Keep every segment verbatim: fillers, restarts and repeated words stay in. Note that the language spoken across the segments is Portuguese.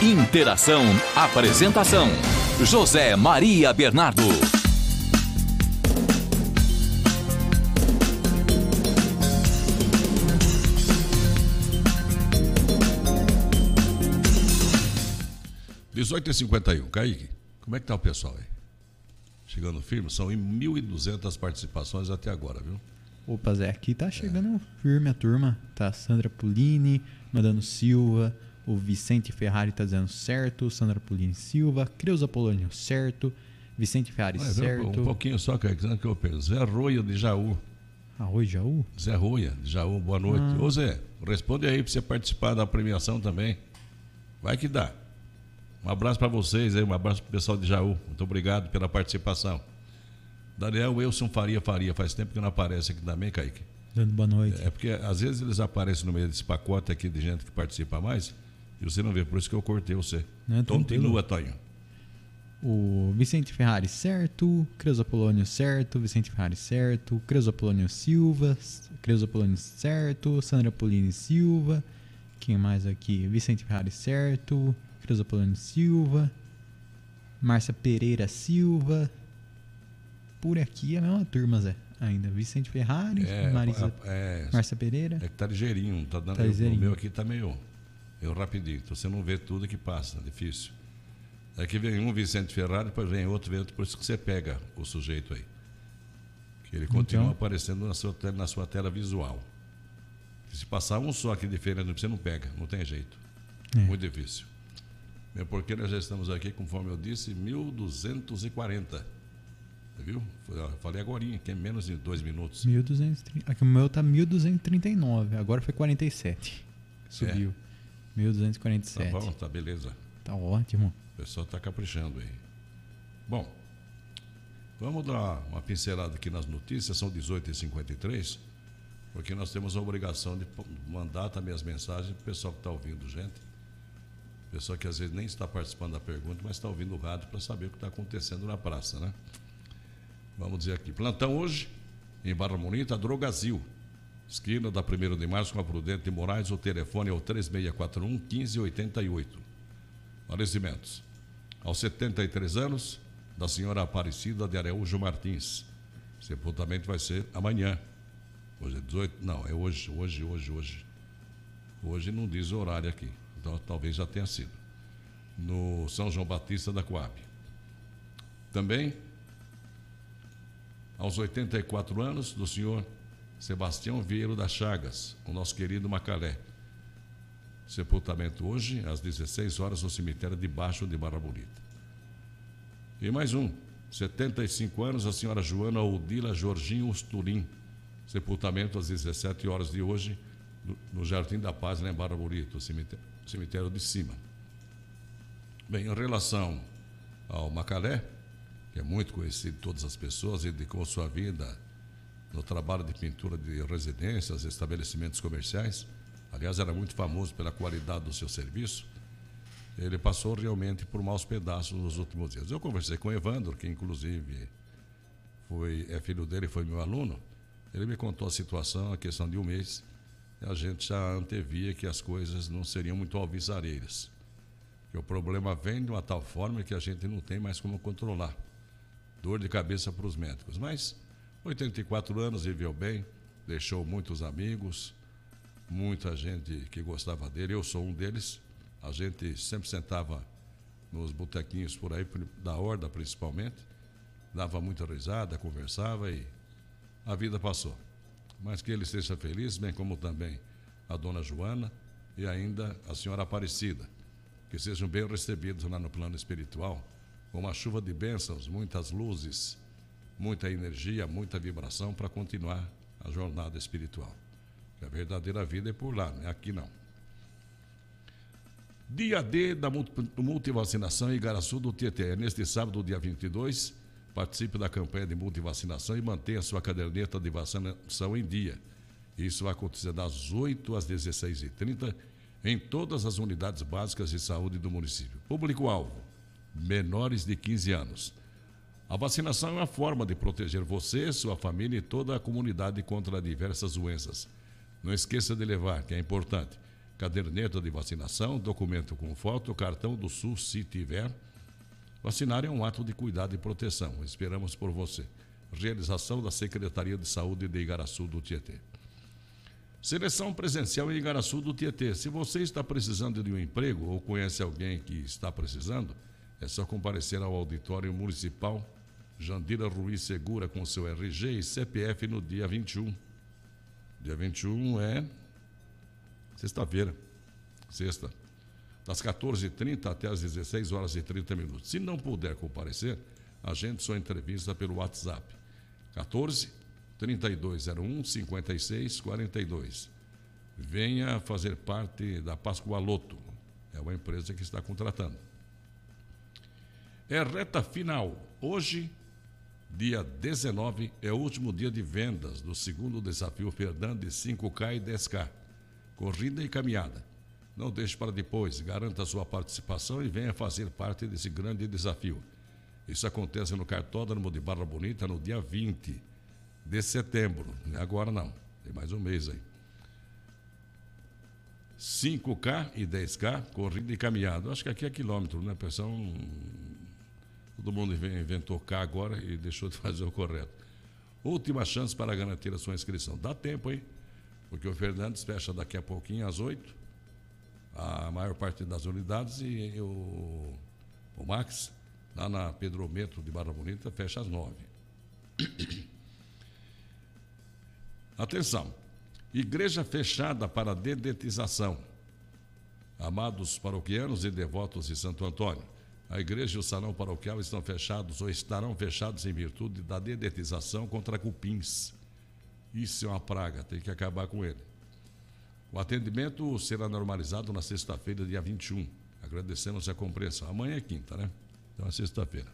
Interação. Apresentação: José Maria Bernardo. dezoito e cinquenta e um, Kaique, como é que tá o pessoal aí? Chegando firme, são mil e duzentas participações até agora, viu? Opa, Zé, aqui tá chegando é. firme a turma. Tá a Sandra Pulini, mandando Silva, o Vicente Ferrari tá dizendo certo, Sandra Pulini Silva, Creuza Polônio certo, Vicente Ferrari ah, certo. Um pouquinho só, Kaique, que eu penso. Zé Roia de Jaú. Arroz Jaú? Zé Roia de Jaú, boa noite. Ah. Ô Zé, responde aí pra você participar da premiação também. Vai que dá. Um abraço para vocês aí, um abraço pro pessoal de Jaú. Muito obrigado pela participação. Daniel Wilson Faria Faria, faz tempo que não aparece aqui também, Kaique. Dando boa noite. É porque às vezes eles aparecem no meio desse pacote aqui de gente que participa mais e você não vê, por isso que eu cortei você. Não, continua, Tonho. O Vicente Ferrari certo, Creuza Polônio certo, Vicente Ferrari certo, Creuza Polônio Silva, Creuza Polônio certo, Sandra Polini Silva, quem mais aqui? Vicente Ferrari certo, Creuza Polônio Silva, Márcia Pereira Silva. Por aqui é a mesma turma, Zé. Ainda Vicente Ferrari, é, Marisa, é, Márcia Pereira. É que tá ligeirinho, tá dando. Tá ligeirinho. O meu aqui tá meio, meio rapidinho. Então você não vê tudo que passa, difícil. É que vem um Vicente Ferrari, depois vem outro, vem outro, por isso que você pega o sujeito aí. Que ele continua então aparecendo na sua, na sua tela visual. Se passar um só aqui diferente, você não pega, não tem jeito. É. Muito difícil. Mesmo porque nós já estamos aqui, conforme eu disse, mil duzentos e quarenta. Viu? Falei agorinha, que é menos de dois minutos. mil e duzentos e trinta. Aqui o meu tá mil duzentos e trinta e nove, agora foi quarenta e sete. Subiu. É. mil duzentos e quarenta e sete. Tá bom, tá beleza. Tá ótimo. O pessoal tá caprichando aí. Bom, vamos dar uma pincelada aqui nas notícias, são dezoito e cinquenta e três, porque nós temos a obrigação de mandar também as mensagens pro pessoal que está ouvindo, gente. Pessoal que às vezes nem está participando da pergunta, mas está ouvindo o rádio para saber o que está acontecendo na praça, né? Vamos dizer aqui, plantão hoje, em Barra Bonita, Drogazil, esquina da primeiro de março com a Prudente de Moraes, o telefone é o três seis quatro um, um cinco oito oito. Falecimentos. Aos setenta e três anos, da senhora Aparecida de Araújo Martins. O sepultamento vai ser amanhã. Hoje é dezoito, não, é hoje, hoje, hoje, hoje. Hoje não diz o horário aqui, então talvez já tenha sido. No São João Batista da Coab. Também aos oitenta e quatro anos, do senhor Sebastião Vieiro das Chagas, o nosso querido Macalé. Sepultamento hoje, às dezesseis horas, no cemitério de Baixo de Barra Bonita. E mais um, setenta e cinco anos, a senhora Joana Odila Jorginho Usturim. Sepultamento às dezessete horas de hoje, no, no Jardim da Paz, lá em Barra Bonita, o cemitério, cemitério de cima. Bem, em relação ao Macalé, que é muito conhecido de todas as pessoas, dedicou sua vida no trabalho de pintura de residências, estabelecimentos comerciais. Aliás, era muito famoso pela qualidade do seu serviço. Ele passou realmente por maus pedaços nos últimos dias. Eu conversei com o Evandro, que inclusive foi, é filho dele, foi meu aluno. Ele me contou a situação, a questão de um mês, e a gente já antevia que as coisas não seriam muito alvisareiras. Que o problema vem de uma tal forma que a gente não tem mais como controlar. Dor de cabeça para os médicos, mas oitenta e quatro anos, viveu bem, deixou muitos amigos, muita gente que gostava dele, eu sou um deles. A gente sempre sentava nos botequinhos por aí, da Horda principalmente, dava muita risada, conversava e a vida passou. Mas que ele esteja feliz, bem como também a dona Joana e ainda a senhora Aparecida, que sejam bem recebidos lá no plano espiritual, com uma chuva de bênçãos, muitas luzes, muita energia, muita vibração para continuar a jornada espiritual. A verdadeira vida é por lá, não é aqui não. Dia D da multivacinação em Igaraçu do Tietê. Neste sábado, dia vinte e dois, participe da campanha de multivacinação e mantenha sua caderneta de vacinação em dia. Isso vai acontecer das oito às dezesseis e trinta em todas as unidades básicas de saúde do município. Público-alvo: menores de quinze anos. A vacinação é uma forma de proteger você, sua família e toda a comunidade contra diversas doenças. Não esqueça de levar, que é importante, caderneta de vacinação, documento com foto, cartão do SUS se tiver. Vacinar é um ato de cuidado e proteção. Esperamos por você. Realização da Secretaria de Saúde de Igaraçu do Tietê. Seleção presencial em Igaraçu do Tietê. Se você está precisando de um emprego ou conhece alguém que está precisando, é só comparecer ao auditório municipal Jandira Ruiz Segura com seu R G e C P F no dia vinte e um. Dia vinte e um é sexta-feira. Sexta. Das quatorze e trinta até as dezesseis horas e trinta minutos. Se não puder comparecer, agende sua entrevista pelo WhatsApp. quatorze, trinta e dois zero um, cinquenta e seis quarenta e dois. Venha fazer parte da Pascoaloto. É uma empresa que está contratando. É reta final. Hoje, dia dezenove, é o último dia de vendas do segundo desafio Fernandes cinco K e dez K. Corrida e caminhada. Não deixe para depois. Garanta sua participação e venha fazer parte desse grande desafio. Isso acontece no Cartódromo de Barra Bonita no dia vinte de setembro. Agora não, tem mais um mês aí. cinco K e dez K, corrida e caminhada. Acho que aqui é quilômetro, né, pessoal? Todo mundo inventou K agora e deixou de fazer o correto. Última chance para garantir a sua inscrição. Dá tempo, hein? Porque o Fernandes fecha daqui a pouquinho, às oito, a maior parte das unidades, e o, o Max, lá na Pedro Metro de Barra Bonita, fecha às nove. Atenção, igreja fechada para dedetização. Amados paroquianos e devotos de Santo Antônio, a igreja e o salão paroquial estão fechados ou estarão fechados em virtude da dedetização contra cupins. Isso é uma praga, tem que acabar com ele. O atendimento será normalizado na sexta-feira, dia vinte e um. Agradecemos a compreensão. Amanhã é quinta, né? Então é sexta-feira.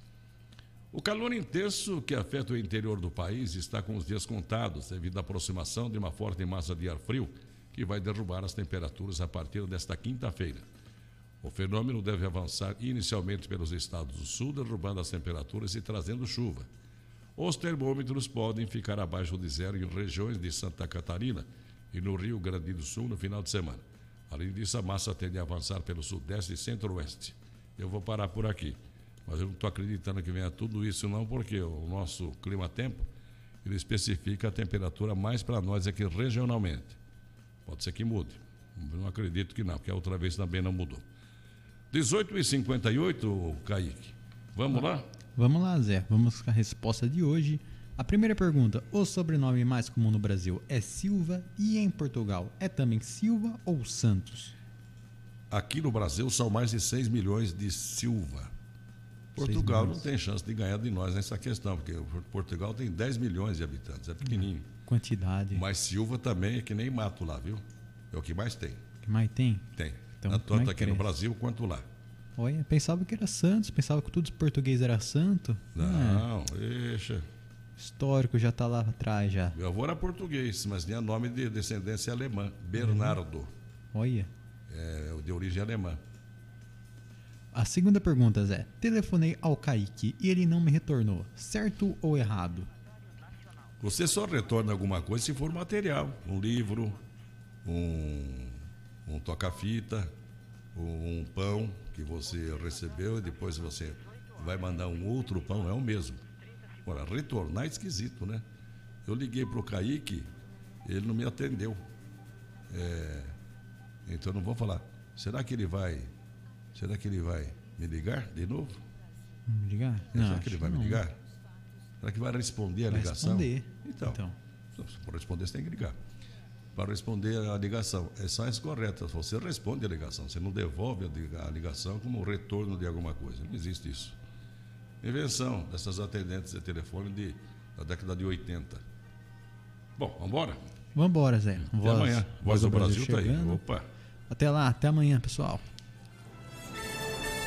O calor intenso que afeta o interior do país está com os dias contados devido à aproximação de uma forte massa de ar frio que vai derrubar as temperaturas a partir desta quinta-feira. O fenômeno deve avançar inicialmente pelos estados do sul, derrubando as temperaturas e trazendo chuva. Os termômetros podem ficar abaixo de zero em regiões de Santa Catarina e no Rio Grande do Sul no final de semana. Além disso, a massa tende a avançar pelo sudeste e centro-oeste. Eu vou parar por aqui, mas eu não estou acreditando que venha tudo isso não, porque o nosso clima-tempo, ele especifica a temperatura mais para nós aqui regionalmente. Pode ser que mude. Eu não acredito que não, porque a outra vez também não mudou. dezoito e cinquenta e oito, Kaique. Vamos lá? Vamos lá, Zé. Vamos com a resposta de hoje. A primeira pergunta: o sobrenome mais comum no Brasil é Silva e em Portugal é também Silva ou Santos? Aqui no Brasil são mais de seis milhões de Silva. Portugal não tem chance de ganhar de nós nessa questão, porque Portugal tem dez milhões de habitantes, é pequenininho. Quantidade. Mas Silva também é que nem mato lá, viu? É o que mais tem. O que mais tem? Tem. Então, tanto aqui cresce no Brasil quanto lá. Olha, pensava que era Santos, pensava que tudo português era santo. Não, é. deixa. Histórico já está lá atrás já. Meu avô era português, mas tinha nome de descendência alemã, Bernardo. Uhum. Olha. É, de origem alemã. A segunda pergunta, Zé. Telefonei ao Kaique e ele não me retornou. Certo ou errado? Você só retorna alguma coisa se for material. Um livro, um, um toca-fita, um pão que você recebeu e depois você vai mandar um outro pão, é o mesmo. Agora, retornar é esquisito, né? Eu liguei para o Kaique, ele não me atendeu. É, então não vou falar. Será que ele vai... Será que ele vai me ligar de novo? Me ligar? É, Não, será que ele vai não. me ligar? Será que vai responder a vai ligação? Responder. Então, então. para responder você tem que ligar. Para responder a ligação, é só as corretas. Você responde a ligação, você não devolve a ligação como retorno de alguma coisa. Não existe isso. Invenção dessas atendentes de telefone de, da década de oitenta. Bom, vamos embora? Vamos embora, Zé. Até Voz, amanhã. Voz do Brasil está aí. Opa. Até lá, até amanhã, pessoal.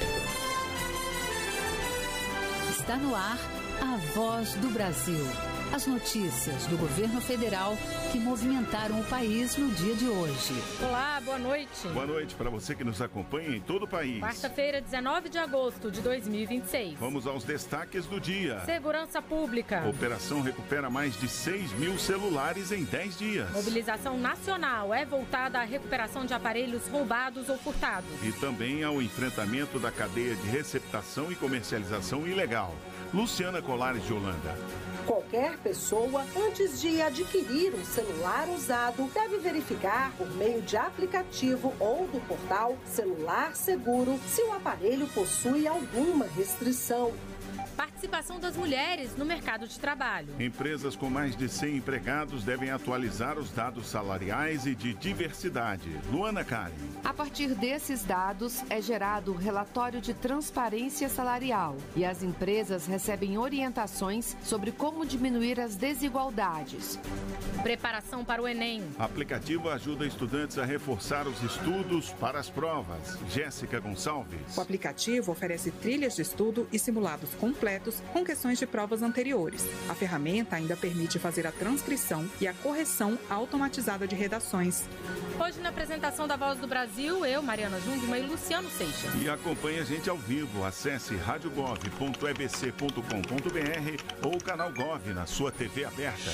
Está no ar a Voz do Brasil. As notícias do governo federal que movimentaram o país no dia de hoje. Olá, boa noite. Boa noite para você que nos acompanha em todo o país. Quarta-feira, dezenove de agosto de dois mil e vinte e seis. Vamos aos destaques do dia. Segurança Pública. Operação recupera mais de seis mil celulares em dez dias. Mobilização nacional é voltada à recuperação de aparelhos roubados ou furtados. E também ao enfrentamento da cadeia de receptação e comercialização ilegal. Luciana Colares de Holanda. Qualquer pessoa, antes de adquirir um celular usado, deve verificar por meio de aplicativo ou do portal Celular Seguro se o aparelho possui alguma restrição. Participação das mulheres no mercado de trabalho. Empresas com mais de cem empregados devem atualizar os dados salariais e de diversidade. Luana Karen. A partir desses dados, é gerado o relatório de transparência salarial e as empresas recebem orientações sobre como diminuir as desigualdades. Preparação para o Enem. Aplicativo ajuda estudantes a reforçar os estudos para as provas. Jéssica Gonçalves. O aplicativo oferece trilhas de estudo e simulados completos com questões de provas anteriores. A ferramenta ainda permite fazer a transcrição e a correção automatizada de redações. Hoje, na apresentação da Voz do Brasil, eu, Mariana Jungmann e Luciano Seixas. E acompanhe a gente ao vivo. Acesse rádio gov ponto e b c ponto com ponto b r ou canal Gov na sua T V aberta.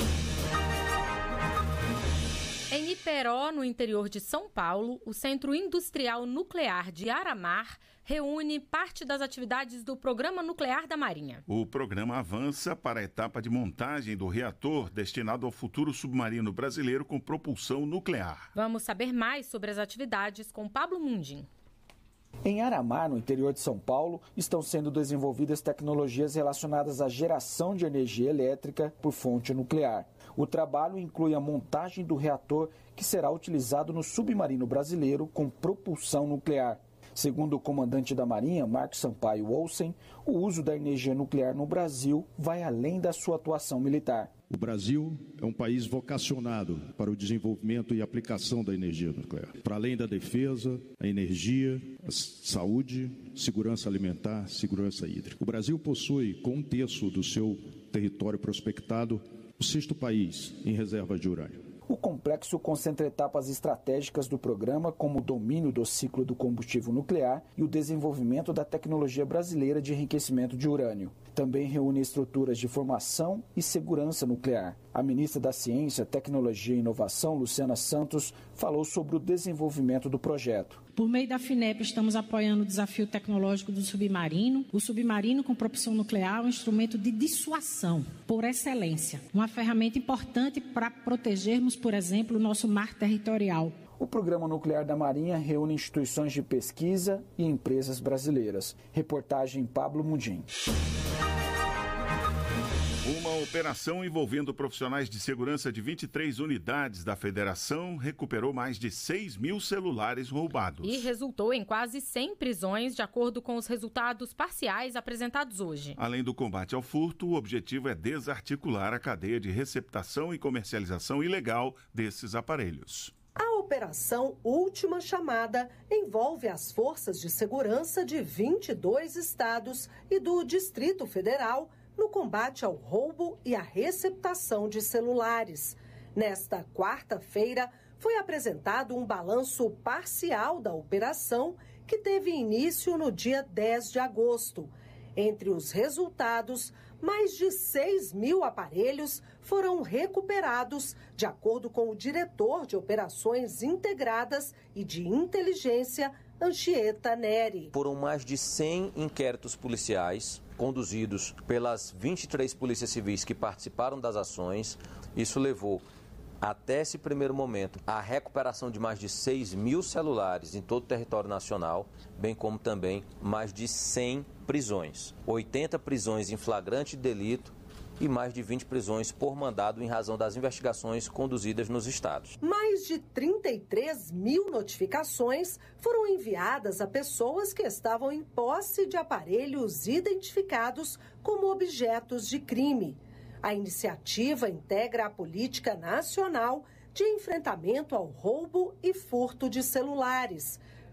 Em Iperó, no interior de São Paulo, o Centro Industrial Nuclear de Aramar reúne parte das atividades do Programa Nuclear da Marinha. O programa avança para a etapa de montagem do reator destinado ao futuro submarino brasileiro com propulsão nuclear. Vamos saber mais sobre as atividades com Pablo Mundim. Em Aramar, no interior de São Paulo, estão sendo desenvolvidas tecnologias relacionadas à geração de energia elétrica por fonte nuclear. O trabalho inclui a montagem do reator que será utilizado no submarino brasileiro com propulsão nuclear. Segundo o comandante da Marinha, Marcos Sampaio Olsen, o uso da energia nuclear no Brasil vai além da sua atuação militar. O Brasil é um país vocacionado para o desenvolvimento e aplicação da energia nuclear. Para além da defesa, a energia, a saúde, segurança alimentar, segurança hídrica. O Brasil possui, com um terço do seu território prospectado, o sexto país em reservas de urânio. O complexo concentra etapas estratégicas do programa, como o domínio do ciclo do combustível nuclear e o desenvolvimento da tecnologia brasileira de enriquecimento de urânio. Também reúne estruturas de formação e segurança nuclear. A ministra da Ciência, Tecnologia e Inovação, Luciana Santos, falou sobre o desenvolvimento do projeto. Por meio da FINEP, estamos apoiando o desafio tecnológico do submarino. O submarino com propulsão nuclear é um instrumento de dissuasão, por excelência. Uma ferramenta importante para protegermos, por exemplo, o nosso mar territorial. O Programa Nuclear da Marinha reúne instituições de pesquisa e empresas brasileiras. Reportagem Pablo Mundim. Uma operação envolvendo profissionais de segurança de vinte e três unidades da Federação recuperou mais de seis mil celulares roubados. E resultou em quase cem prisões, de acordo com os resultados parciais apresentados hoje. Além do combate ao furto, o objetivo é desarticular a cadeia de receptação e comercialização ilegal desses aparelhos. A operação Última Chamada envolve as forças de segurança de vinte e dois estados e do Distrito Federal no combate ao roubo e à receptação de celulares. Nesta quarta-feira, foi apresentado um balanço parcial da operação que teve início no dia dez de agosto. Entre os resultados, mais de seis mil aparelhos foram recuperados, de acordo com o diretor de Operações Integradas e de Inteligência, Anchieta Neri. Foram mais de cem inquéritos policiais conduzidos pelas vinte e três polícias civis que participaram das ações. Isso levou, até esse primeiro momento, a recuperação de mais de seis mil celulares em todo o território nacional, bem como também mais de cem prisões. oitenta prisões em flagrante delito e mais de vinte prisões por mandado em razão das investigações conduzidas nos estados. Mais de trinta e três mil notificações foram enviadas a pessoas que estavam em posse de aparelhos identificados como objetos de crime. A iniciativa integra a Política Nacional de Enfrentamento ao Roubo e Furto de Celulares,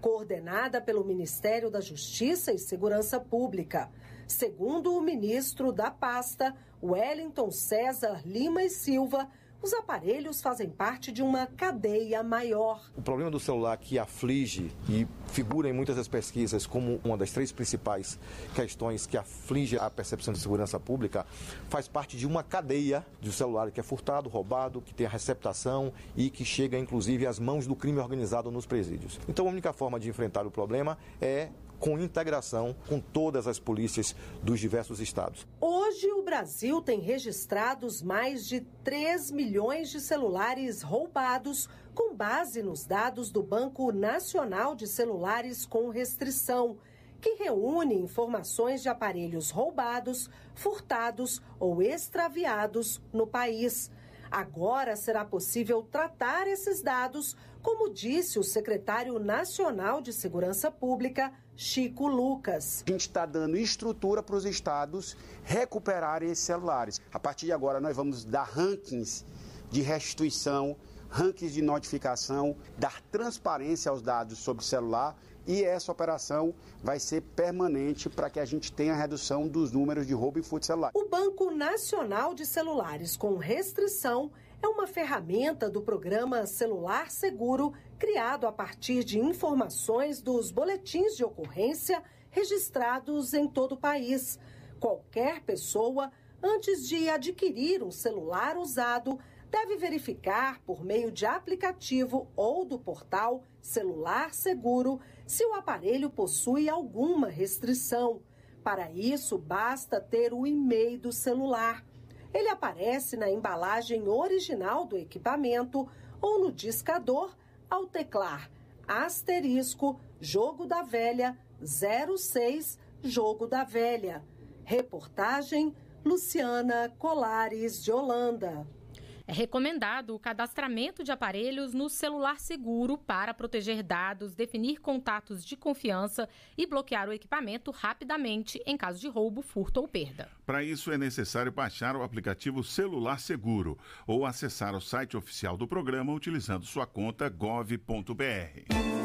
coordenada pelo Ministério da Justiça e Segurança Pública. Segundo o ministro da pasta, Wellington César Lima e Silva, os aparelhos fazem parte de uma cadeia maior. O problema do celular que aflige e figura em muitas das pesquisas como uma das três principais questões que aflige a percepção de segurança pública faz parte de uma cadeia de celular que é furtado, roubado, que tem a receptação e que chega inclusive às mãos do crime organizado nos presídios. Então a única forma de enfrentar o problema é com integração com todas as polícias dos diversos estados. Hoje, o Brasil tem registrados mais de três milhões de celulares roubados, com base nos dados do Banco Nacional de Celulares com Restrição, que reúne informações de aparelhos roubados, furtados ou extraviados no país. Agora será possível tratar esses dados, como disse o secretário nacional de Segurança Pública, Chico Lucas. A gente está dando estrutura para os estados recuperarem esses celulares. A partir de agora nós vamos dar rankings de restituição, rankings de notificação, dar transparência aos dados sobre celular, e essa operação vai ser permanente para que a gente tenha a redução dos números de roubo e furto de celular. O Banco Nacional de Celulares com Restrição é uma ferramenta do programa Celular Seguro, criado a partir de informações dos boletins de ocorrência registrados em todo o país. Qualquer pessoa, antes de adquirir um celular usado, deve verificar por meio de aplicativo ou do portal Celular Seguro se o aparelho possui alguma restrição. Para isso, basta ter o e-mail do celular. Ele aparece na embalagem original do equipamento ou no discador ao teclar asterisco Jogo da Velha zero seis Jogo da Velha. Reportagem Luciana Colares de Holanda. É recomendado o cadastramento de aparelhos no celular seguro para proteger dados, definir contatos de confiança e bloquear o equipamento rapidamente em caso de roubo, furto ou perda. Para isso é necessário baixar o aplicativo Celular Seguro ou acessar o site oficial do programa utilizando sua conta gov ponto br.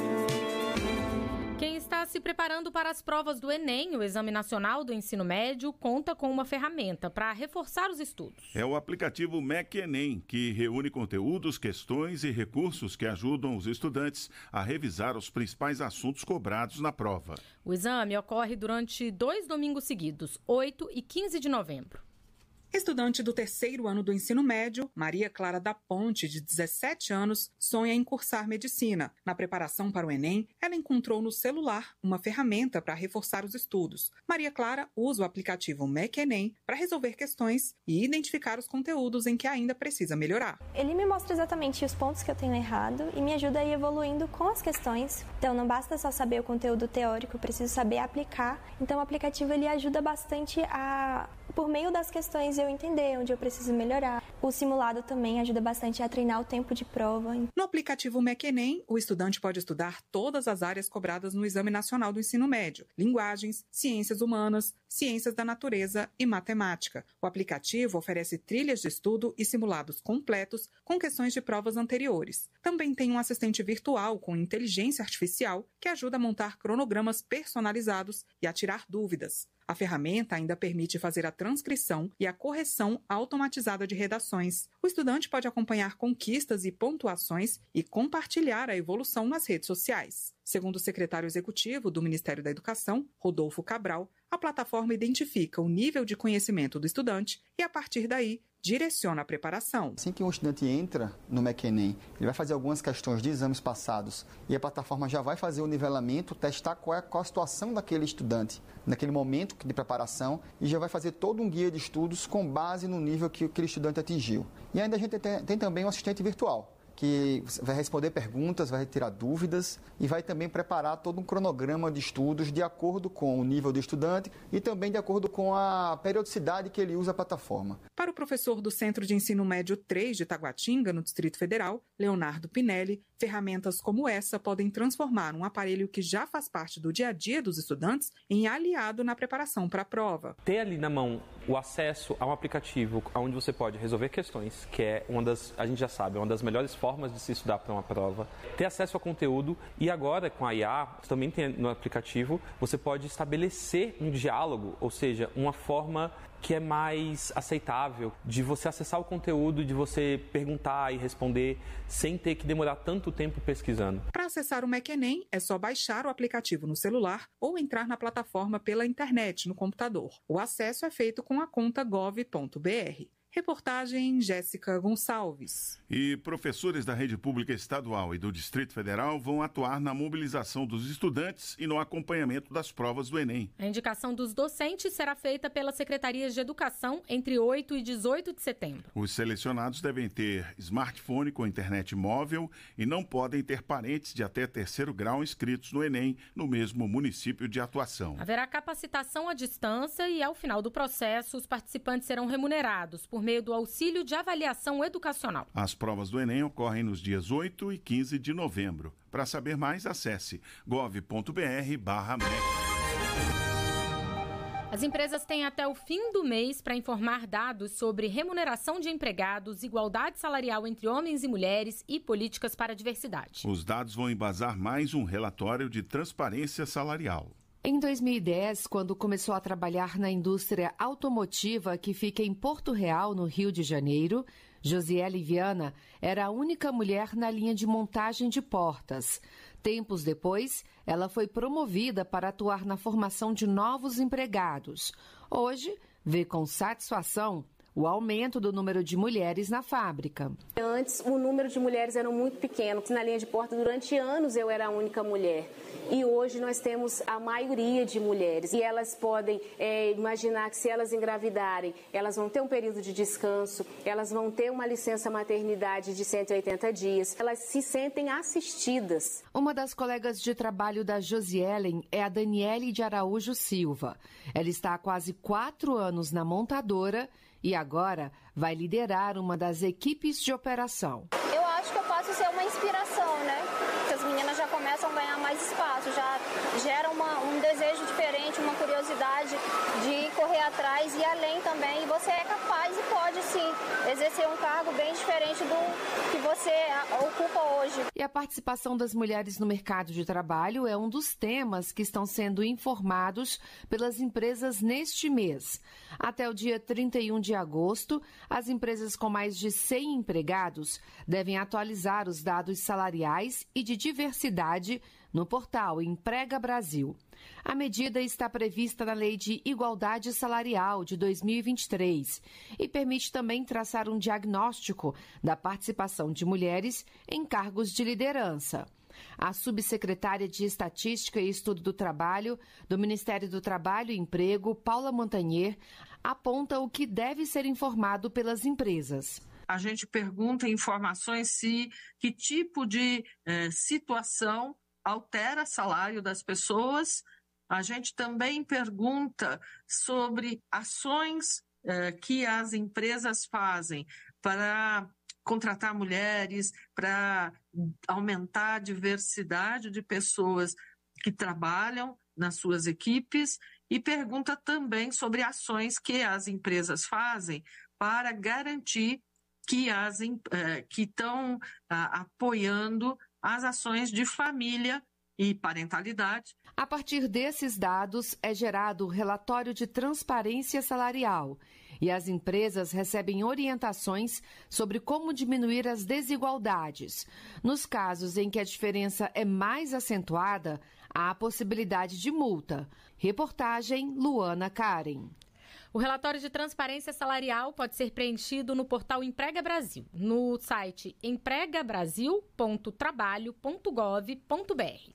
Quem está se preparando para as provas do Enem, o Exame Nacional do Ensino Médio, conta com uma ferramenta para reforçar os estudos. É o aplicativo MEC-Enem, que reúne conteúdos, questões e recursos que ajudam os estudantes a revisar os principais assuntos cobrados na prova. O exame ocorre durante dois domingos seguidos, oito e quinze de novembro. Estudante do terceiro ano do ensino médio, Maria Clara da Ponte, de dezessete anos, sonha em cursar medicina. Na preparação para o Enem, ela encontrou no celular uma ferramenta para reforçar os estudos. Maria Clara usa o aplicativo MEC-Enem para resolver questões e identificar os conteúdos em que ainda precisa melhorar. Ele me mostra exatamente os pontos que eu tenho errado e me ajuda a ir evoluindo com as questões. Então, não basta só saber o conteúdo teórico, eu preciso saber aplicar. Então, o aplicativo ele ajuda bastante a, por meio das questões, eu entender onde eu preciso melhorar. O simulado também ajuda bastante a treinar o tempo de prova. No aplicativo MEC-Enem, o estudante pode estudar todas as áreas cobradas no Exame Nacional do Ensino Médio: linguagens, ciências humanas, ciências da natureza e matemática. O aplicativo oferece trilhas de estudo e simulados completos com questões de provas anteriores. Também tem um assistente virtual com inteligência artificial que ajuda a montar cronogramas personalizados e a tirar dúvidas. A ferramenta ainda permite fazer a transcrição e a correção automatizada de redações. O estudante pode acompanhar conquistas e pontuações e compartilhar a evolução nas redes sociais. Segundo o secretário executivo do Ministério da Educação, Rodolfo Cabral, a plataforma identifica o nível de conhecimento do estudante e, a partir daí, direciona a preparação. Assim que um estudante entra no MEC-Enem, ele vai fazer algumas questões de exames passados e a plataforma já vai fazer o nivelamento, testar qual é qual a situação daquele estudante naquele momento de preparação e já vai fazer todo um guia de estudos com base no nível que aquele estudante atingiu. E ainda a gente tem, tem também um assistente virtual, que vai responder perguntas, vai retirar dúvidas e vai também preparar todo um cronograma de estudos de acordo com o nível do estudante e também de acordo com a periodicidade que ele usa a plataforma. Para o professor do Centro de Ensino Médio três de Taguatinga, no Distrito Federal, Leonardo Pinelli, ferramentas como essa podem transformar um aparelho que já faz parte do dia a dia dos estudantes em aliado na preparação para a prova. Ter ali na mão o acesso a um aplicativo onde você pode resolver questões, que é uma das, a gente já sabe, uma das melhores formas de se estudar para uma prova, ter acesso a conteúdo e agora com a I A, também tem no aplicativo, você pode estabelecer um diálogo, ou seja, uma forma que é mais aceitável de você acessar o conteúdo, de você perguntar e responder sem ter que demorar tanto tempo pesquisando. Para acessar o MacEnem, é só baixar o aplicativo no celular ou entrar na plataforma pela internet no computador. O acesso é feito com a conta gov ponto br. Reportagem Jéssica Gonçalves. E professores da rede pública estadual e do Distrito Federal vão atuar na mobilização dos estudantes e no acompanhamento das provas do Enem. A indicação dos docentes será feita pelas secretarias de educação entre oito e dezoito de setembro. Os selecionados devem ter smartphone com internet móvel e não podem ter parentes de até terceiro grau inscritos no Enem no mesmo município de atuação. Haverá capacitação à distância e, ao final do processo, os participantes serão remunerados por meio do auxílio de avaliação educacional. As provas do Enem ocorrem nos dias oito e quinze de novembro. Para saber mais, acesse gov ponto br barra M E C. As empresas têm até o fim do mês para informar dados sobre remuneração de empregados, igualdade salarial entre homens e mulheres e políticas para a diversidade. Os dados vão embasar mais um relatório de transparência salarial. Em dois mil e dez, quando começou a trabalhar na indústria automotiva que fica em Porto Real, no Rio de Janeiro, Josiele Viana era a única mulher na linha de montagem de portas. Tempos depois, ela foi promovida para atuar na formação de novos empregados. Hoje, vê com satisfação o aumento do número de mulheres na fábrica. Antes, o número de mulheres era muito pequeno. Na linha de porta, durante anos, eu era a única mulher. E hoje nós temos a maioria de mulheres. E elas podem é, imaginar que se elas engravidarem, elas vão ter um período de descanso, elas vão ter uma licença maternidade de cento e oitenta dias. Elas se sentem assistidas. Uma das colegas de trabalho da Josielen é a Daniele de Araújo Silva. Ela está há quase quatro anos na montadora e agora vai liderar uma das equipes de operação. Eu acho que eu posso ser uma inspiração, né? Porque as meninas já começam a ganhar mais espaço, já gera uma, um desejo diferente, uma curiosidade de correr atrás e além também. E você é capaz e pode, sim, exercer um cargo bem diferente do que você ocupa hoje. E a participação das mulheres no mercado de trabalho é um dos temas que estão sendo informados pelas empresas neste mês. Até o dia trinta e um de agosto, as empresas com mais de cem empregados devem atualizar os dados salariais e de diversidade no portal Emprega Brasil. A medida está prevista na Lei de Igualdade Salarial de dois mil e vinte e três e permite também traçar um diagnóstico da participação de mulheres em cargos de liderança. A subsecretária de Estatística e Estudo do Trabalho do Ministério do Trabalho e Emprego, Paula Montagnier, aponta o que deve ser informado pelas empresas. A gente pergunta informações se que tipo de eh, situação altera o salário das pessoas. A gente também pergunta sobre ações eh, que as empresas fazem para contratar mulheres, para aumentar a diversidade de pessoas que trabalham nas suas equipes e pergunta também sobre ações que as empresas fazem para garantir que as que estão ah, apoiando as ações de família e parentalidade. A partir desses dados é gerado o relatório de transparência salarial e as empresas recebem orientações sobre como diminuir as desigualdades. Nos casos em que a diferença é mais acentuada, há a possibilidade de multa. Reportagem Luana Karen. O relatório de transparência salarial pode ser preenchido no portal Emprega Brasil, no site emprega brasil ponto trabalho ponto gov ponto br.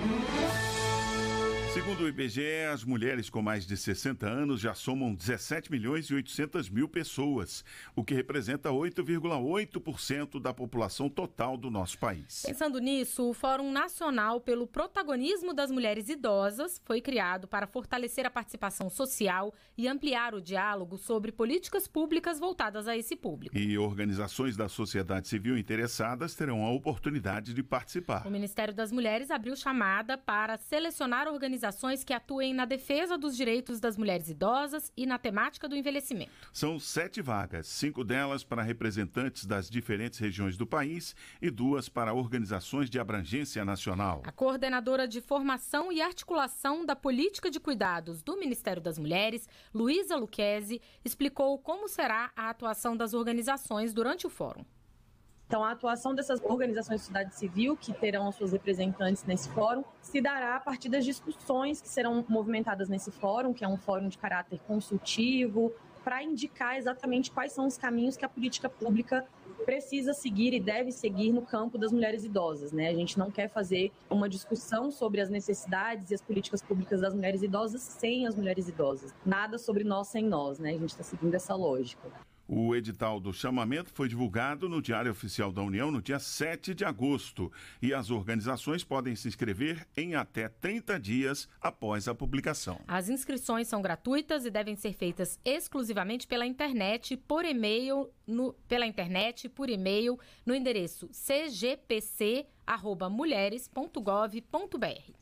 Segundo o I B G E, as mulheres com mais de sessenta anos já somam dezessete milhões e oitocentas mil pessoas, o que representa oito vírgula oito por cento da população total do nosso país. Pensando nisso, o Fórum Nacional pelo Protagonismo das Mulheres Idosas foi criado para fortalecer a participação social e ampliar o diálogo sobre políticas públicas voltadas a esse público. E organizações da sociedade civil interessadas terão a oportunidade de participar. O Ministério das Mulheres abriu chamada para selecionar organizações organizações que atuem na defesa dos direitos das mulheres idosas e na temática do envelhecimento. São sete vagas, cinco delas para representantes das diferentes regiões do país e duas para organizações de abrangência nacional. A coordenadora de formação e articulação da política de cuidados do Ministério das Mulheres, Luísa Lucchesi, explicou como será a atuação das organizações durante o fórum. Então, a atuação dessas organizações de sociedade civil, que terão as suas representantes nesse fórum, se dará a partir das discussões que serão movimentadas nesse fórum, que é um fórum de caráter consultivo, para indicar exatamente quais são os caminhos que a política pública precisa seguir e deve seguir no campo das mulheres idosas, né? A gente não quer fazer uma discussão sobre as necessidades e as políticas públicas das mulheres idosas sem as mulheres idosas. Nada sobre nós sem nós, né? A gente está seguindo essa lógica. O edital do chamamento foi divulgado no Diário Oficial da União no dia sete de agosto e as organizações podem se inscrever em até trinta dias após a publicação. As inscrições são gratuitas e devem ser feitas exclusivamente pela internet, por e-mail, no, pela internet, por e-mail, no endereço c g p c arroba mulheres ponto gov ponto b r.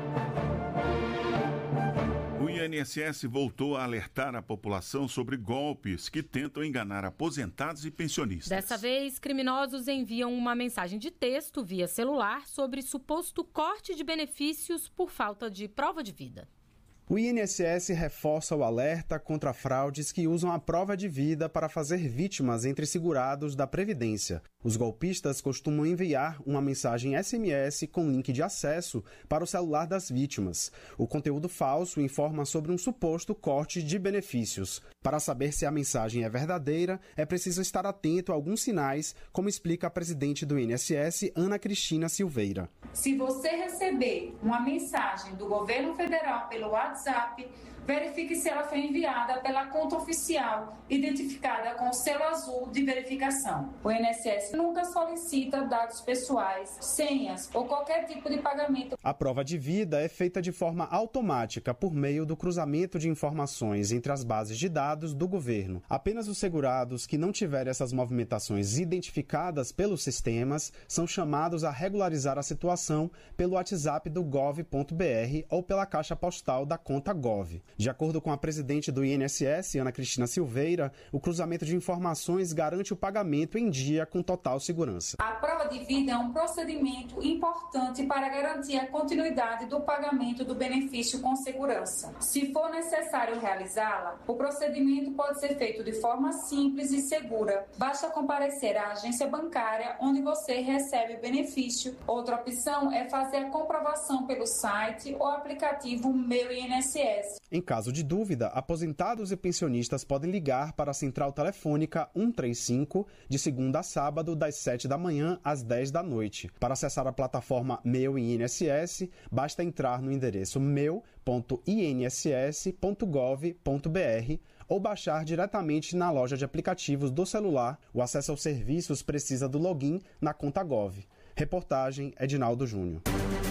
O I N S S voltou a alertar a população sobre golpes que tentam enganar aposentados e pensionistas. Dessa vez, criminosos enviam uma mensagem de texto via celular sobre suposto corte de benefícios por falta de prova de vida. O I N S S reforça o alerta contra fraudes que usam a prova de vida para fazer vítimas entre segurados da Previdência. Os golpistas costumam enviar uma mensagem S M S com link de acesso para o celular das vítimas. O conteúdo falso informa sobre um suposto corte de benefícios. Para saber se a mensagem é verdadeira, é preciso estar atento a alguns sinais, como explica a presidente do I N S S, Ana Cristina Silveira. Se você receber uma mensagem do governo federal pelo WhatsApp, verifique se ela foi enviada pela conta oficial, identificada com o selo azul de verificação. O I N S S nunca solicita dados pessoais, senhas ou qualquer tipo de pagamento. A prova de vida é feita de forma automática por meio do cruzamento de informações entre as bases de dados do governo. Apenas os segurados que não tiverem essas movimentações identificadas pelos sistemas são chamados a regularizar a situação pelo WhatsApp do gov ponto b r ou pela caixa postal da conta Gov. De acordo com a presidente do I N S S, Ana Cristina Silveira, o cruzamento de informações garante o pagamento em dia com total segurança. A prova de vida é um procedimento importante para garantir a continuidade do pagamento do benefício com segurança. Se for necessário realizá-la, o procedimento pode ser feito de forma simples e segura. Basta comparecer à agência bancária onde você recebe o benefício. Outra opção é fazer a comprovação pelo site ou aplicativo Meu I N S S. Em caso de dúvida, aposentados e pensionistas podem ligar para a central telefônica cento e trinta e cinco de segunda a sábado, das sete da manhã às dez da noite. Para acessar a plataforma Meu I N S S, basta entrar no endereço meu ponto i n s s ponto gov ponto b r ou baixar diretamente na loja de aplicativos do celular. O acesso aos serviços precisa do login na conta Gov. Reportagem Edinaldo Júnior.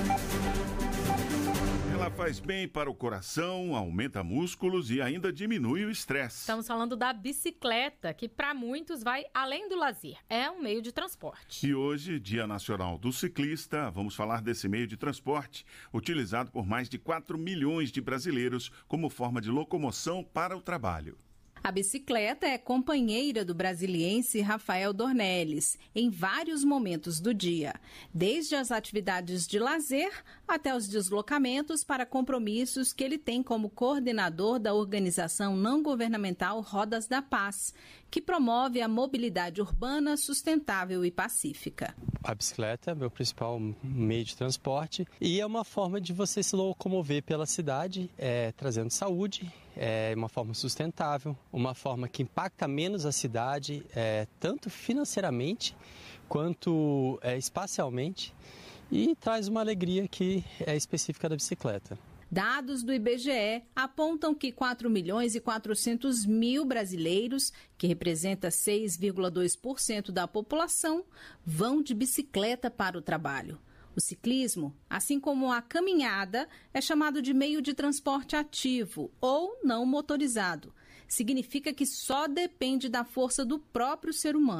Ela faz bem para o coração, aumenta músculos e ainda diminui o estresse. Estamos falando da bicicleta, que para muitos vai além do lazer. É um meio de transporte. E hoje, Dia Nacional do Ciclista, vamos falar desse meio de transporte, utilizado por mais de quatro milhões de brasileiros como forma de locomoção para o trabalho. A bicicleta é companheira do brasiliense Rafael Dornelles em vários momentos do dia, desde as atividades de lazer até os deslocamentos para compromissos que ele tem como coordenador da organização não governamental Rodas da Paz, que promove a mobilidade urbana sustentável e pacífica. A bicicleta é meu principal meio de transporte e é uma forma de você se locomover pela cidade, é, trazendo saúde. É uma forma sustentável, uma forma que impacta menos a cidade, é, tanto financeiramente quanto é, espacialmente, e traz uma alegria que é específica da bicicleta. Dados do I B G E apontam que quatro milhões e quatrocentos mil brasileiros, que representa seis vírgula dois por cento da população, vão de bicicleta para o trabalho. O ciclismo, assim como a caminhada, é chamado de meio de transporte ativo ou não motorizado. Significa que só depende da força do próprio ser humano.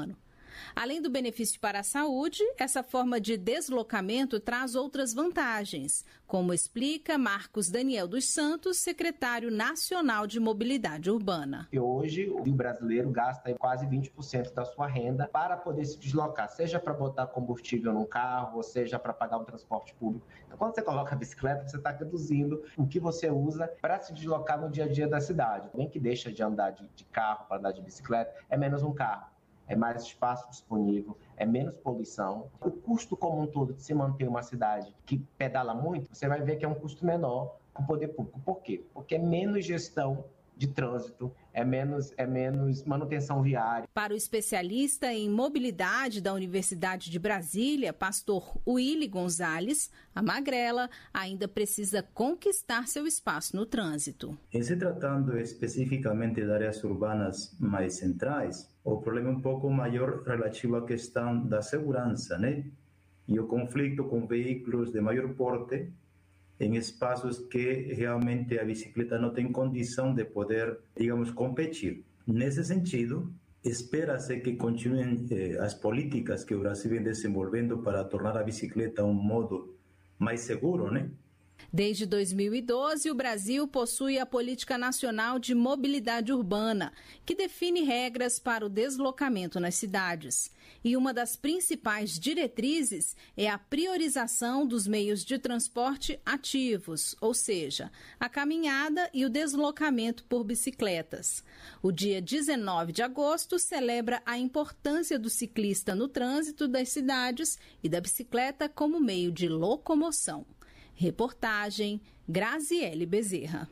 Além do benefício para a saúde, essa forma de deslocamento traz outras vantagens, como explica Marcos Daniel dos Santos, secretário nacional de mobilidade urbana. E hoje o brasileiro gasta quase vinte por cento da sua renda para poder se deslocar, seja para botar combustível no carro, ou seja para pagar o transporte público. Então, quando você coloca a bicicleta, você está reduzindo o que você usa para se deslocar no dia a dia da cidade. Alguém que deixa de andar de, de carro para andar de bicicleta é menos um carro. É mais espaço disponível, é menos poluição. O custo como um todo de se manter uma cidade que pedala muito, você vai ver que é um custo menor para o poder público. Por quê? Porque é menos gestão de trânsito, é menos, é menos manutenção viária. Para o especialista em mobilidade da Universidade de Brasília, pastor Willy Gonzalez, a magrela ainda precisa conquistar seu espaço no trânsito. Em se tratando especificamente de áreas urbanas mais centrais, o problema é um pouco maior relativo à questão da segurança, né? E o conflito com veículos de maior porte em espaços que realmente a bicicleta não tem condição de poder, digamos, competir. Nesse sentido, espera-se que continuem eh, as políticas que o Brasil vem desenvolvendo para tornar a bicicleta um modo mais seguro, né? Desde dois mil e doze, o Brasil possui a Política Nacional de Mobilidade Urbana, que define regras para o deslocamento nas cidades. E uma das principais diretrizes é a priorização dos meios de transporte ativos, ou seja, a caminhada e o deslocamento por bicicletas. O dia dezenove de agosto celebra a importância do ciclista no trânsito das cidades e da bicicleta como meio de locomoção. Reportagem Graziele Bezerra.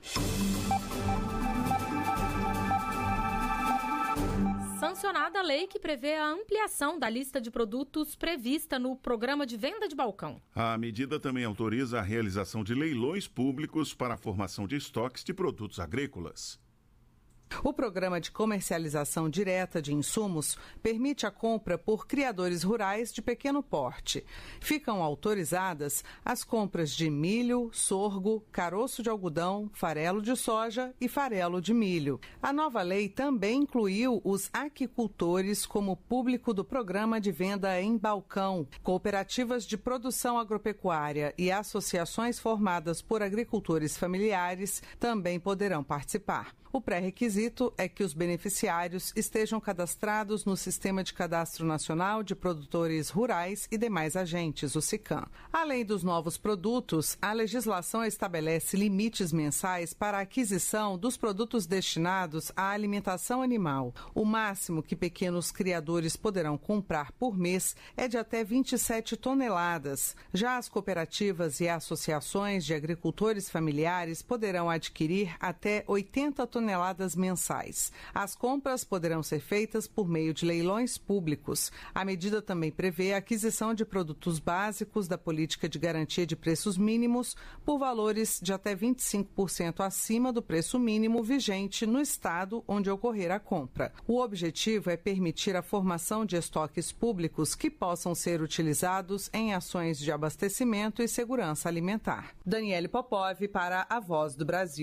Sancionada a lei que prevê a ampliação da lista de produtos prevista no programa de venda de balcão. A medida também autoriza a realização de leilões públicos para a formação de estoques de produtos agrícolas. O programa de comercialização direta de insumos permite a compra por criadores rurais de pequeno porte. Ficam autorizadas as compras de milho, sorgo, caroço de algodão, farelo de soja e farelo de milho. A nova lei também incluiu os aquicultores como público do programa de venda em balcão. Cooperativas de produção agropecuária e associações formadas por agricultores familiares também poderão participar. O pré-requisito é que os beneficiários estejam cadastrados no Sistema de Cadastro Nacional de Produtores Rurais e demais agentes, o SICAM. Além dos novos produtos, a legislação estabelece limites mensais para a aquisição dos produtos destinados à alimentação animal. O máximo que pequenos criadores poderão comprar por mês é de até vinte e sete toneladas. Já as cooperativas e associações de agricultores familiares poderão adquirir até oitenta toneladas toneladas mensais. As compras poderão ser feitas por meio de leilões públicos. A medida também prevê a aquisição de produtos básicos da política de garantia de preços mínimos por valores de até vinte e cinco por cento acima do preço mínimo vigente no estado onde ocorrer a compra. O objetivo é permitir a formação de estoques públicos que possam ser utilizados em ações de abastecimento e segurança alimentar. Daniele Popov para a Voz do Brasil.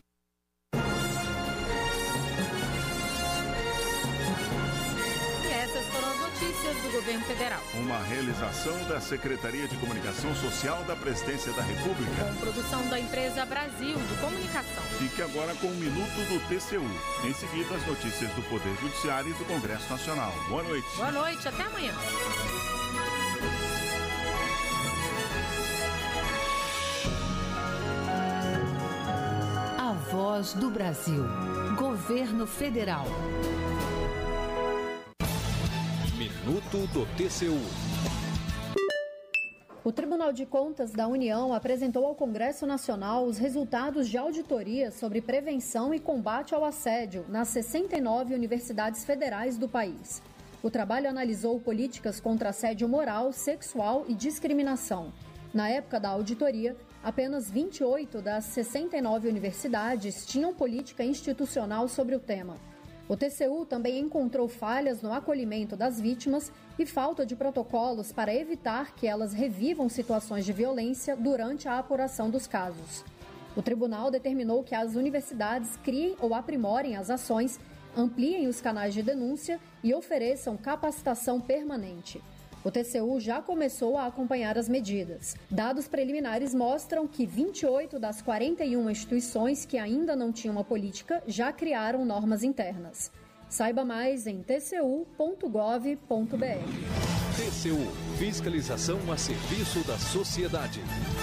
Do governo federal. Uma realização da Secretaria de Comunicação Social da Presidência da República. Com produção da empresa Brasil de Comunicação. Fique agora com o Minuto do T C U. Em seguida, as notícias do Poder Judiciário e do Congresso Nacional. Boa noite. Boa noite, até amanhã. A Voz do Brasil. Governo Federal. Minuto do T C U. O Tribunal de Contas da União apresentou ao Congresso Nacional os resultados de auditoria sobre prevenção e combate ao assédio nas sessenta e nove universidades federais do país. O trabalho analisou políticas contra assédio moral, sexual e discriminação. Na época da auditoria, apenas vinte e oito das sessenta e nove universidades tinham política institucional sobre o tema. O T C U também encontrou falhas no acolhimento das vítimas e falta de protocolos para evitar que elas revivam situações de violência durante a apuração dos casos. O tribunal determinou que as universidades criem ou aprimorem as ações ampliem os canais de denúncia e ofereçam capacitação permanente. O T C U já começou a acompanhar as medidas. Dados preliminares mostram que vinte e oito das quarenta e uma instituições que ainda não tinham uma política já criaram normas internas. Saiba mais em t c u ponto gov ponto b r. T C U, fiscalização a serviço da sociedade.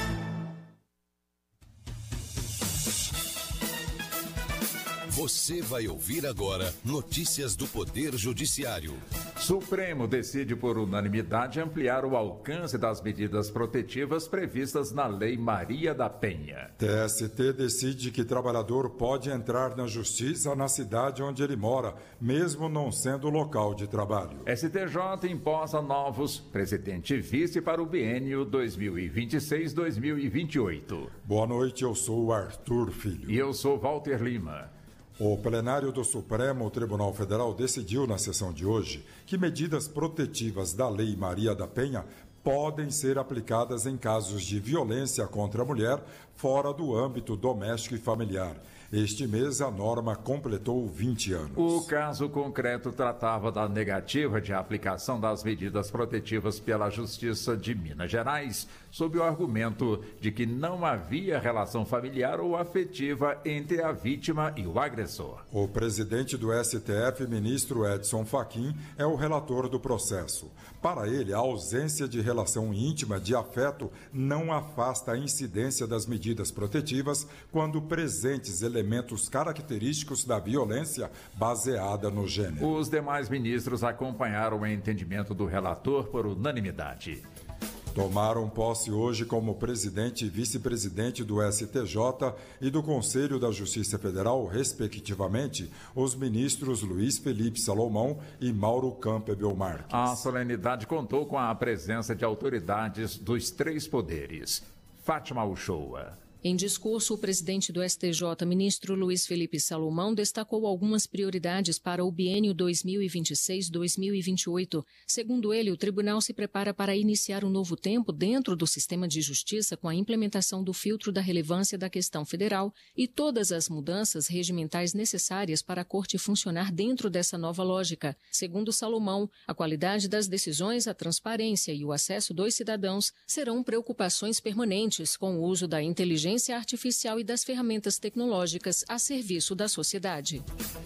Você vai ouvir agora notícias do Poder Judiciário. Supremo decide por unanimidade ampliar o alcance das medidas protetivas previstas na Lei Maria da Penha. T S T decide que trabalhador pode entrar na justiça na cidade onde ele mora, mesmo não sendo local de trabalho. S T J imposta novos presidente e vice para o biênio dois mil e vinte e seis a dois mil e vinte e oito. Boa noite, eu sou o Arthur Filho. E eu sou Walter Lima. O plenário do Supremo Tribunal Federal decidiu na sessão de hoje que medidas protetivas da Lei Maria da Penha podem ser aplicadas em casos de violência contra a mulher fora do âmbito doméstico e familiar. Este mês, a norma completou vinte anos. O caso concreto tratava da negativa de aplicação das medidas protetivas pela Justiça de Minas Gerais, sob o argumento de que não havia relação familiar ou afetiva entre a vítima e o agressor. O presidente do S T F, ministro Edson Fachin, é o relator do processo. Para ele, a ausência de relação íntima de afeto não afasta a incidência das medidas protetivas quando presentes elementos característicos da violência baseada no gênero. Os demais ministros acompanharam o entendimento do relator por unanimidade. Tomaram posse hoje como presidente e vice-presidente do S T J e do Conselho da Justiça Federal, respectivamente, os ministros Luiz Felipe Salomão e Mauro Campbell Marques. A solenidade contou com a presença de autoridades dos três poderes. Fátima Uchoa. Em discurso, o presidente do S T J, ministro Luiz Felipe Salomão, destacou algumas prioridades para o biênio dois mil e vinte e seis a dois mil e vinte e oito. Segundo ele, o tribunal se prepara para iniciar um novo tempo dentro do sistema de justiça com a implementação do filtro da relevância da questão federal e todas as mudanças regimentais necessárias para a Corte funcionar dentro dessa nova lógica. Segundo Salomão, a qualidade das decisões, a transparência e o acesso dos cidadãos serão preocupações permanentes com o uso da inteligência artificial e das ferramentas tecnológicas a serviço da sociedade.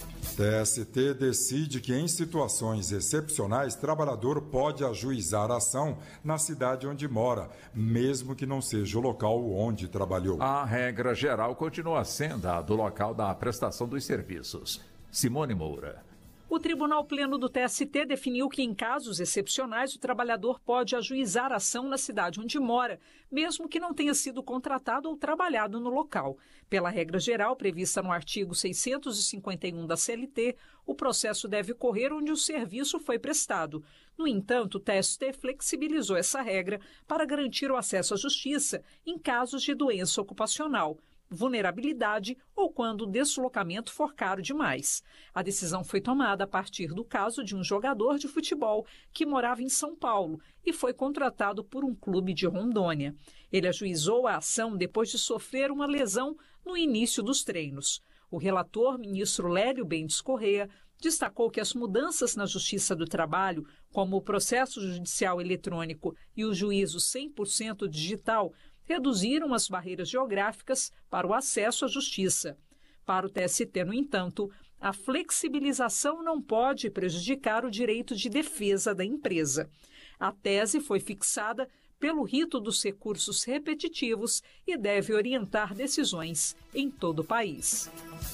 T S T decide que, em situações excepcionais, trabalhador pode ajuizar a ação na cidade onde mora, mesmo que não seja o local onde trabalhou. A regra geral continua sendo a do local da prestação dos serviços. Simone Moura. O Tribunal Pleno do T S T definiu que, em casos excepcionais, o trabalhador pode ajuizar a ação na cidade onde mora, mesmo que não tenha sido contratado ou trabalhado no local. Pela regra geral prevista no artigo seiscentos e cinquenta e um da C L T, o processo deve ocorrer onde o serviço foi prestado. No entanto, o T S T flexibilizou essa regra para garantir o acesso à justiça em casos de doença ocupacional, vulnerabilidade ou quando o deslocamento for caro demais. A decisão foi tomada a partir do caso de um jogador de futebol que morava em São Paulo e foi contratado por um clube de Rondônia. Ele ajuizou a ação depois de sofrer uma lesão no início dos treinos. O relator, ministro Lélio Bentes Corrêa, destacou que as mudanças na Justiça do Trabalho, como o processo judicial eletrônico e o juízo cem por cento digital, reduziram as barreiras geográficas para o acesso à justiça. Para o T S T, no entanto, a flexibilização não pode prejudicar o direito de defesa da empresa. A tese foi fixada pelo rito dos recursos repetitivos e deve orientar decisões em todo o país.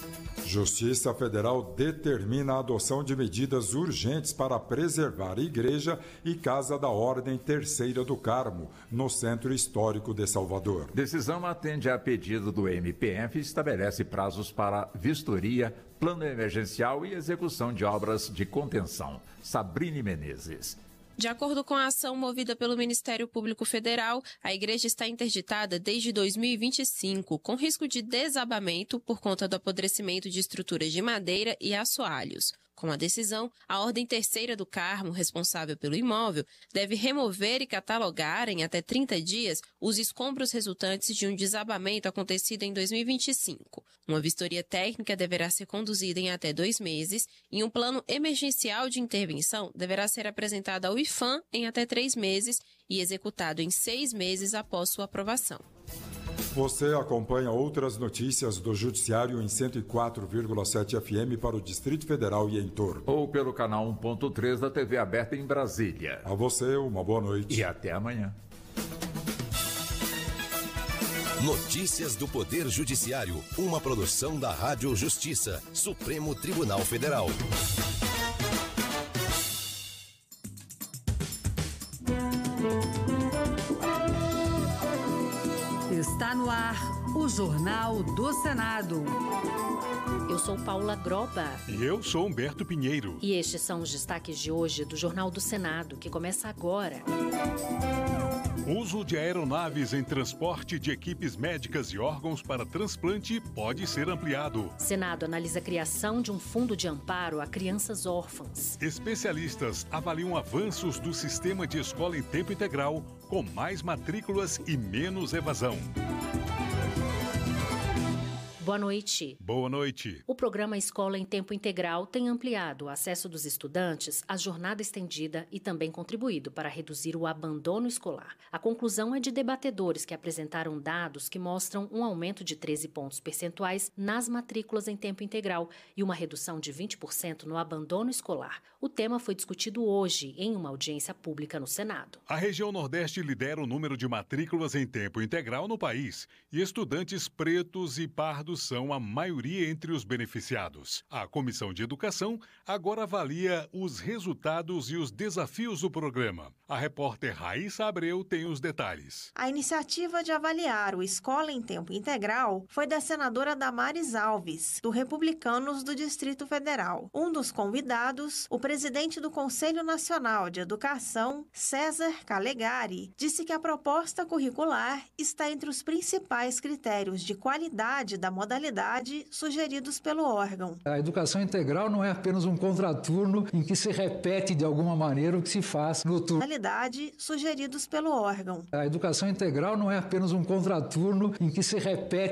Justiça Federal determina a adoção de medidas urgentes para preservar a Igreja e Casa da Ordem Terceira do Carmo, no Centro Histórico de Salvador. Decisão atende a pedido do M P F e estabelece prazos para vistoria, plano emergencial e execução de obras de contenção. Sabrine Menezes. De acordo com a ação movida pelo Ministério Público Federal, a igreja está interditada desde dois mil e vinte e cinco, com risco de desabamento por conta do apodrecimento de estruturas de madeira e assoalhos. Com a decisão, a Ordem Terceira do Carmo, responsável pelo imóvel, deve remover e catalogar em até trinta dias os escombros resultantes de um desabamento acontecido em dois mil e vinte e cinco. Uma vistoria técnica deverá ser conduzida em até dois meses e um plano emergencial de intervenção deverá ser apresentado ao IPHAN em até três meses e executado em seis meses após sua aprovação. Você acompanha outras notícias do Judiciário em cento e quatro vírgula sete F M para o Distrito Federal e em torno. Ou pelo canal um ponto três da T V aberta em Brasília. A você, uma boa noite. E até amanhã. Notícias do Poder Judiciário, uma produção da Rádio Justiça, Supremo Tribunal Federal. Está no ar o Jornal do Senado. Eu sou Paula Groba. E eu sou Humberto Pinheiro. E estes são os destaques de hoje do Jornal do Senado, que começa agora. Uso de aeronaves em transporte de equipes médicas e órgãos para transplante pode ser ampliado. Senado analisa a criação de um fundo de amparo a crianças órfãs. Especialistas avaliam avanços do sistema de escola em tempo integral, com mais matrículas e menos evasão. Boa noite. Boa noite. O programa Escola em Tempo Integral tem ampliado o acesso dos estudantes à jornada estendida e também contribuído para reduzir o abandono escolar. A conclusão é de debatedores que apresentaram dados que mostram um aumento de treze pontos percentuais nas matrículas em tempo integral e uma redução de vinte por cento no abandono escolar. O tema foi discutido hoje em uma audiência pública no Senado. A região Nordeste lidera o número de matrículas em tempo integral no país e estudantes pretos e pardos são a maioria entre os beneficiados. A Comissão de Educação agora avalia os resultados e os desafios do programa. A repórter Raíssa Abreu tem os detalhes. A iniciativa de avaliar o Escola em Tempo Integral foi da senadora Damares Alves, do Republicanos do Distrito Federal. Um dos convidados, o presidente do Conselho Nacional de Educação, César Calegari, disse que a proposta curricular está entre os principais critérios de qualidade da modalidade sugeridos pelo órgão. A educação integral não é apenas um contraturno em que se repete de alguma maneira o que se faz no turno. Modalidade sugeridos pelo órgão. A educação integral não é apenas um contraturno em que se repete